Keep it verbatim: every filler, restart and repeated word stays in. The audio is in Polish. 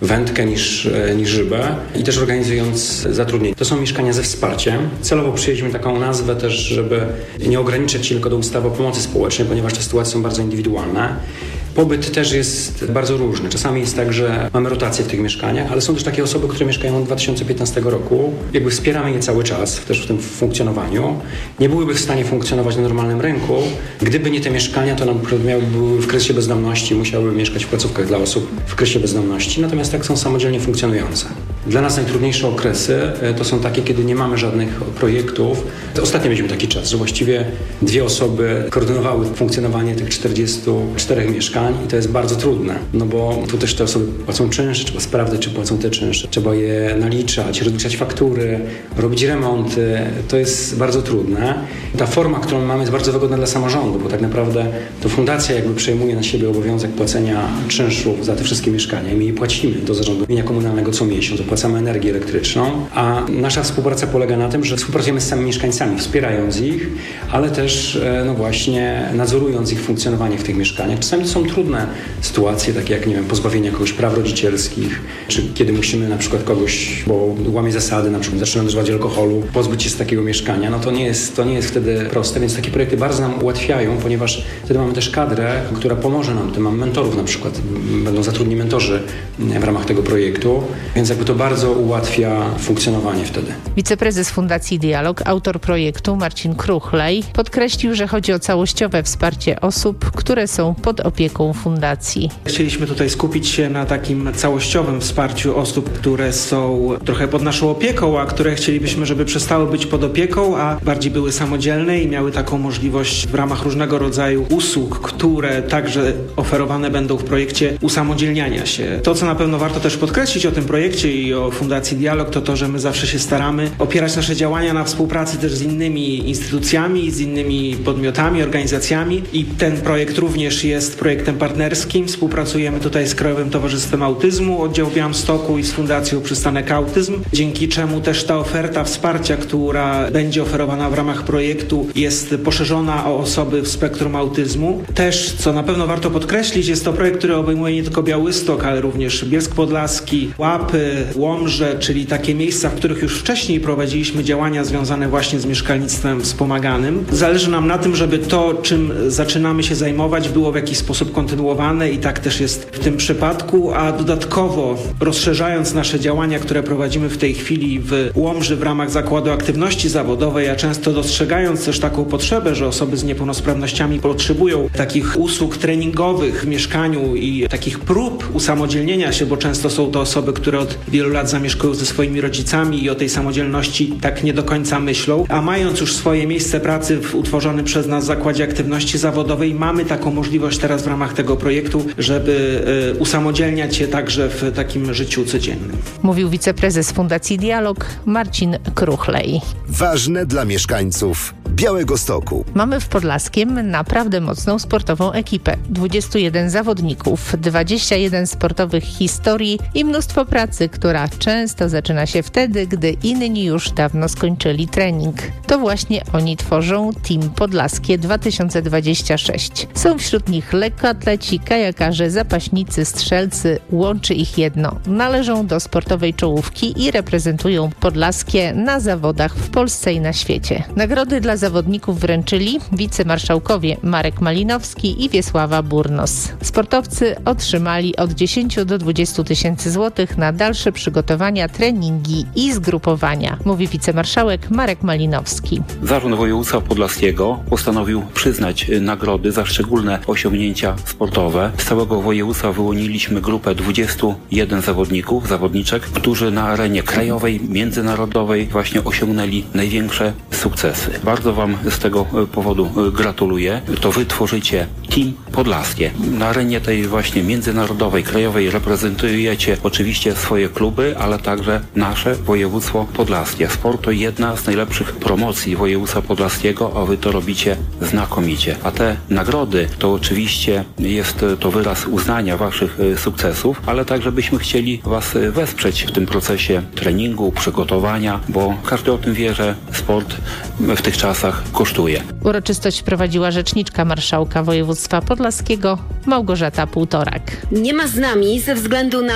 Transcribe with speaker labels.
Speaker 1: wędkę niż, niż rybę i też organizując zatrudnienie. To są mieszkania ze wsparciem. Celowo przyjęliśmy taką nazwę też, żeby nie ograniczać się tylko do ustawy o pomocy społecznej, ponieważ te sytuacje są bardzo indywidualne. Pobyt też jest bardzo różny. Czasami jest tak, że mamy rotację w tych mieszkaniach, ale są też takie osoby, które mieszkają od dwa tysiące piętnastego roku. Jakby wspieramy je cały czas, też w tym funkcjonowaniu. Nie byłyby w stanie funkcjonować na normalnym rynku, gdyby nie te mieszkania, to na przykład były w kryzysie bezdomności, musiały mieszkać w placówkach dla osób w kryzysie bezdomności, natomiast tak są samodzielnie funkcjonujące. Dla nas najtrudniejsze okresy to są takie, kiedy nie mamy żadnych projektów. Ostatnio mieliśmy taki czas, że właściwie dwie osoby koordynowały funkcjonowanie tych czterdziestu czterech mieszkań i to jest bardzo trudne, no bo tu też te osoby płacą czynsze, trzeba sprawdzać, czy płacą te czynsze, trzeba je naliczać, rozliczać faktury, robić remonty. To jest bardzo trudne. Ta forma, którą mamy, jest bardzo wygodna dla samorządu, bo tak naprawdę to fundacja jakby przejmuje na siebie obowiązek płacenia czynszów za te wszystkie mieszkania i my je płacimy do zarządu mienia komunalnego co miesiąc. Opłacamy energię elektryczną, a nasza współpraca polega na tym, że współpracujemy z samymi mieszkańcami, wspierając ich, ale też no właśnie nadzorując ich funkcjonowanie w tych mieszkaniach. Czasami to są trudne sytuacje, takie jak, nie wiem, pozbawienie kogoś praw rodzicielskich, czy kiedy musimy na przykład kogoś, bo łamie zasady, na przykład zaczyna używać alkoholu, pozbyć się z takiego mieszkania, no to nie jest, to nie jest wtedy proste, więc takie projekty bardzo nam ułatwiają, ponieważ wtedy mamy też kadrę, która pomoże nam, tym mamy mentorów na przykład, będą zatrudnieni mentorzy w ramach tego projektu, więc jakby to bardzo ułatwia funkcjonowanie wtedy.
Speaker 2: Wiceprezes Fundacji Dialog, autor projektu Marcin Kruchlej podkreślił, że chodzi o całościowe wsparcie osób, które są pod opieką fundacji.
Speaker 3: Chcieliśmy tutaj skupić się na takim całościowym wsparciu osób, które są trochę pod naszą opieką, a które chcielibyśmy, żeby przestały być pod opieką, a bardziej były samodzielne i miały taką możliwość w ramach różnego rodzaju usług, które także oferowane będą w projekcie usamodzielniania się. To, co na pewno warto też podkreślić o tym projekcie i o Fundacji Dialog, to to, że my zawsze się staramy opierać nasze działania na współpracy też z innymi instytucjami, z innymi podmiotami, organizacjami i ten projekt również jest projektem partnerskim. Współpracujemy tutaj z Krajowym Towarzystwem Autyzmu, oddział w Białymstoku i z Fundacją Przystanek Autyzm, dzięki czemu też ta oferta wsparcia, która będzie oferowana w ramach projektu, jest poszerzona o osoby w spektrum autyzmu. Też, co na pewno warto podkreślić, jest to projekt, który obejmuje nie tylko Białystok, ale również Bielsk Podlaski, Łapy, Łomże, czyli takie miejsca, w których już wcześniej prowadziliśmy działania związane właśnie z mieszkalnictwem wspomaganym. Zależy nam na tym, żeby to, czym zaczynamy się zajmować, było w jakiś sposób kontynuowane i tak też jest w tym przypadku, a dodatkowo rozszerzając nasze działania, które prowadzimy w tej chwili w Łomży w ramach Zakładu Aktywności Zawodowej, a często dostrzegając też taką potrzebę, że osoby z niepełnosprawnościami potrzebują takich usług treningowych w mieszkaniu i takich prób usamodzielnienia się, bo często są to osoby, które od wielu lat zamieszkują ze swoimi rodzicami i o tej samodzielności tak nie do końca myślą, a mając już swoje miejsce pracy w utworzonym przez nas Zakładzie Aktywności Zawodowej, mamy taką możliwość teraz w ramach tego projektu, żeby y, usamodzielniać się także w takim życiu codziennym.
Speaker 2: Mówił wiceprezes Fundacji Dialog Marcin Kruchlej.
Speaker 4: Ważne dla mieszkańców Białegostoku.
Speaker 2: Mamy w Podlaskiem naprawdę mocną sportową ekipę. dwudziestu jeden zawodników, dwadzieścia jeden sportowych historii i mnóstwo pracy, która często zaczyna się wtedy, gdy inni już dawno skończyli trening. To właśnie oni tworzą Team Podlaskie dwa tysiące dwadzieścia sześć. Są wśród nich lekkoatleci, kajakarze, zapaśnicy, strzelcy. Łączy ich jedno. Należą do sportowej czołówki i reprezentują Podlaskie na zawodach w Polsce i na świecie. Nagrody dla zawodników wręczyli wicemarszałkowie Marek Malinowski i Wiesława Burnos. Sportowcy otrzymali od dziesięciu do dwudziestu tysięcy złotych na dalsze przygotowania, treningi i zgrupowania, mówi wicemarszałek Marek Malinowski.
Speaker 5: Zarząd Województwa Podlaskiego postanowił przyznać nagrody za szczególne osiągnięcia sportowe. Z całego województwa wyłoniliśmy grupę dwudziestu jeden zawodników, zawodniczek, którzy na arenie krajowej, międzynarodowej właśnie osiągnęli największe sukcesy. Bardzo Wam z tego powodu gratuluję. To Wy tworzycie Team Podlaskie. Na arenie tej właśnie międzynarodowej, krajowej reprezentujecie oczywiście swoje kluby, ale także nasze województwo podlaskie. Sport to jedna z najlepszych promocji województwa podlaskiego, a Wy to robicie znakomicie. A te nagrody to oczywiście jest to wyraz uznania Waszych sukcesów, ale także byśmy chcieli Was wesprzeć w tym procesie treningu, przygotowania, bo każdy o tym wie, że sport w tych czasach kosztuje.
Speaker 2: Uroczystość prowadziła rzeczniczka marszałka województwa podlaskiego Małgorzata Półtorak.
Speaker 6: Nie ma z nami ze względu na